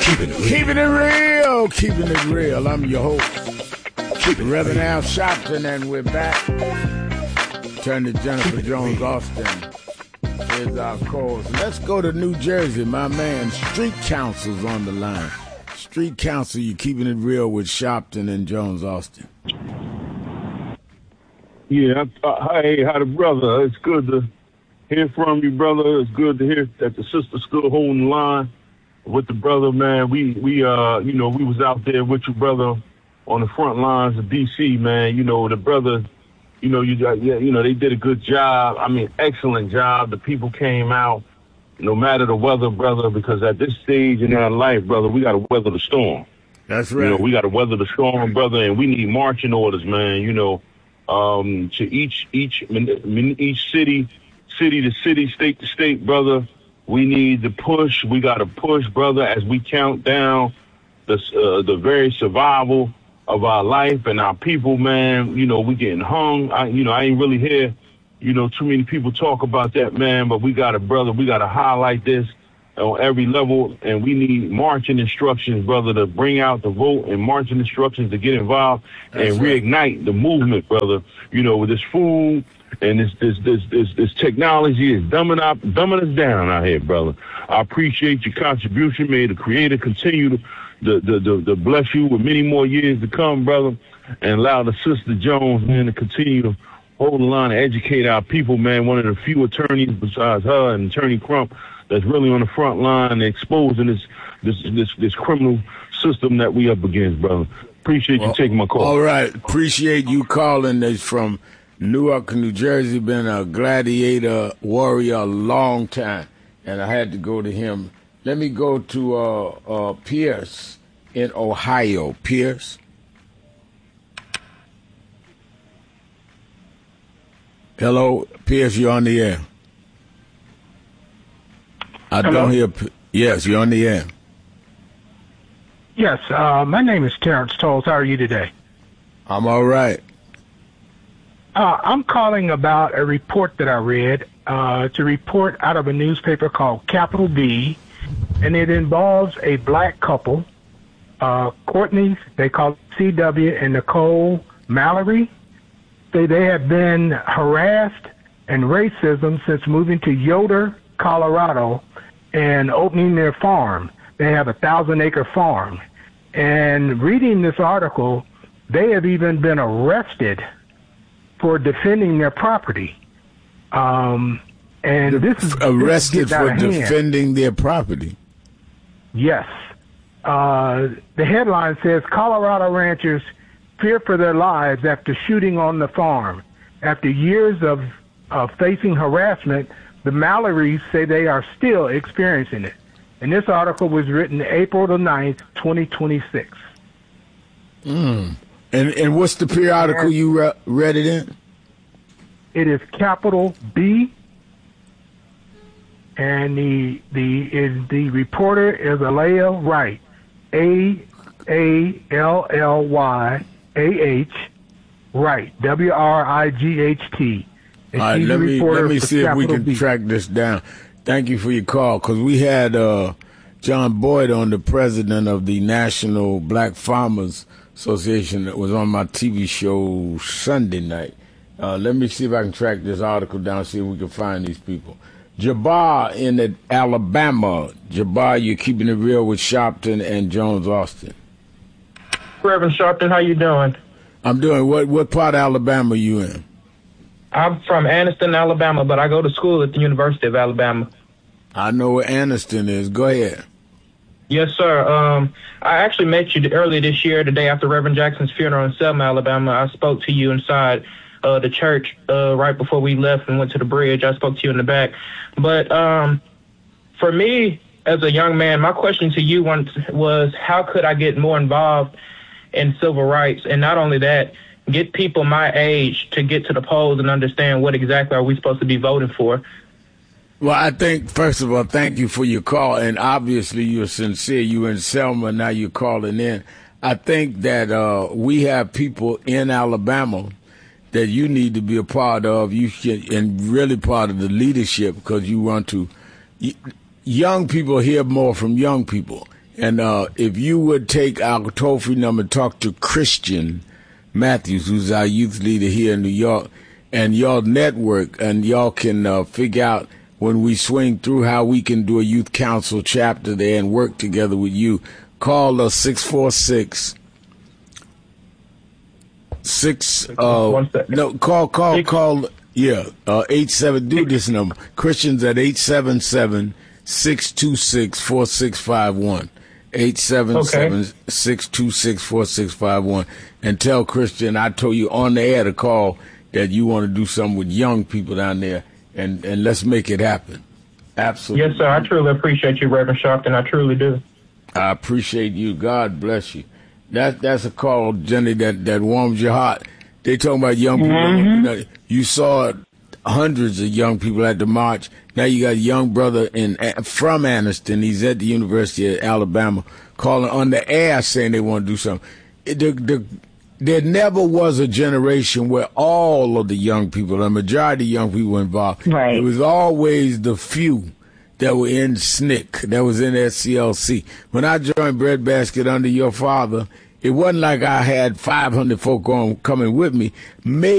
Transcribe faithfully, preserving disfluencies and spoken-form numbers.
Keeping it real. Keeping it real. Keeping it real. I'm your host, Keeping Reverend Al Sharpton, and we're back. Turn to Jennifer Jones Austin is our co-host. Let's go to New Jersey. My man, Street Counsel's on the line. Street Counsel, you keeping it real with Sharpton and Jones Austin. Yeah, uh, hey, how the brother? It's good to hear from you, brother. It's good to hear that the sister still holding the line with the brother, man. We, we, uh, you know, we was out there with you, brother, on the front lines of D C, man. You know, the brother, you know, you got, yeah, you know, they did a good job. I mean, excellent job. The people came out, no matter the weather, brother, because at this stage in our life, brother, we got to weather the storm. That's right. You know, we got to weather the storm, brother, and we need marching orders, man. You know, um, to each, each, each city, city to city, state to state, brother. We need to push. We got to push, brother, as we count down the uh, the very survival of our life and our people, man. You know, we getting hung. I, you know, I ain't really hear, you know, too many people talk about that, man. But we got to, brother, we got to highlight this on every level, and we need marching instructions, brother, to bring out the vote and marching instructions to get involved. That's and right. Reignite the movement, brother. You know, with this food and this this this this, this technology is dumbing up, dumbing us down out here, brother. I appreciate your contribution. May the Creator continue to the the, the, the bless you with many more years to come, brother, and allow the sister Jones, man, to continue to hold the line and educate our people, man. One of the few attorneys besides her and Attorney Crump that's really on the front line exposing this this this this criminal system that we up against, brother. Appreciate you well, taking my call. All right. Appreciate you calling us from Newark, New Jersey. Been a gladiator warrior a long time, and I had to go to him. Let me go to uh, uh, Pierce in Ohio. Pierce. Hello, Pierce, you're on the air. I Hello? don't hear. Yes, you're on the air. Yes, uh, my name is Terrence Tolles. How are you today? I'm all right. Uh, I'm calling about a report that I read. Uh, it's a report out of a newspaper called Capital B, and it involves a black couple, uh, Courtney, they call it C W, and Nicole Mallory. They, they have been harassed and racism since moving to Yoder, Colorado, and opening their farm. They have a thousand-acre farm. And reading this article, they have even been arrested for defending their property. Um, and this is arrested this for defending their property. Yes. Uh, the headline says, Colorado ranchers fear for their lives after shooting on the farm. After years of, of facing harassment, the Mallorys say they are still experiencing it. And this article was written April the ninth, twenty twenty-six. Mm. And and what's the periodical you re- read it in? It is Capital B, and the the is the reporter is Alaya Wright, A A L L Y A H Wright, W R I G H T. All right, let me let me see if we can track this down. Thank you for your call, because we had uh, John Boyd on, the president of the National Black Farmers Association, that was on my T V show Sunday night. Uh, let me see if I can track this article down, see if we can find these people. Jabbar in Alabama. Jabbar, you're keeping it real with Sharpton and Jones Austin. Reverend Sharpton, how you doing? I'm doing. What What part of Alabama are you in? I'm from Anniston, Alabama, but I go to school at the University of Alabama. I know where Anniston is. Go ahead. Yes, sir. Um, I actually met you earlier this year, the day after Reverend Jackson's funeral in Selma, Alabama. I spoke to you inside uh, the church uh, right before we left and went to the bridge. I spoke to you in the back. But um, for me, as a young man, my question to you once was, how could I get more involved in civil rights? And not only that, get people my age to get to the polls and understand what exactly are we supposed to be voting for. Well, I think, first of all, thank you for your call. And obviously you're sincere. You're in Selma, now you're calling in. I think that uh, we have people in Alabama that you need to be a part of, you should, and really part of the leadership, because you want to. Young people hear more from young people. And uh, if you would take our toll-free number and talk to Christian Matthews, who's our youth leader here in New York, and y'all network, and y'all can uh, figure out when we swing through how we can do a youth council chapter there and work together with you. Call us six four six six. Uh, no, call, call, six. call. Yeah, uh, eight seven. Do this number. Christians at eight seven seven six two six four six five one. Eight seven seven six two six four six five one, and tell Christian I told you on the air to call that you want to do something with young people down there, and and let's make it happen. Absolutely. Yes, sir. I truly appreciate you, Reverend Sharpton. I truly do. I appreciate you. God bless you. That that's a call, Jenny, that that warms your heart. They talking about young people. Mm-hmm. You saw hundreds of young people at the march. Now you got a young brother in from Anniston. He's at the University of Alabama, calling on the air saying they want to do something. It, the, the, there never was a generation where all of the young people, the majority of young people were involved. Right. It was always the few that were in S N C C, that was in S C L C. When I joined Breadbasket under your father, it wasn't like I had five hundred folk on coming with me. Maybe